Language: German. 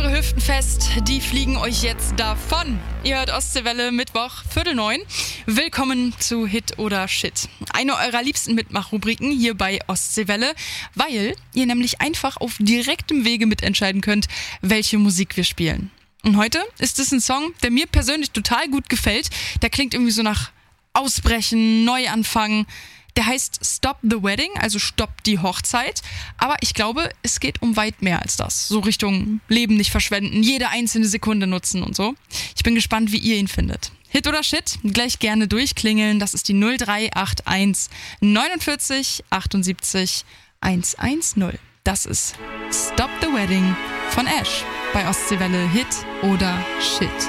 eure Hüften fest, die fliegen euch jetzt davon. Ihr hört Ostseewelle, Mittwoch, 8:45. Willkommen zu Hit oder Shit. Eine eurer liebsten Mitmachrubriken hier bei Ostseewelle, weil ihr nämlich einfach auf direktem Wege mitentscheiden könnt, welche Musik wir spielen. Und heute ist es ein Song, der mir persönlich total gut gefällt. Der klingt irgendwie so nach Ausbrechen, Neuanfang. Der heißt Stop the Wedding, also Stopp die Hochzeit. Aber ich glaube, es geht um weit mehr als das. So Richtung Leben nicht verschwenden, jede einzelne Sekunde nutzen und so. Ich bin gespannt, wie ihr ihn findet. Hit oder Shit? Gleich gerne durchklingeln. Das ist die 0381 49 78 110. Das ist Stop the Wedding von Ash bei Ostseewelle. Hit oder Shit?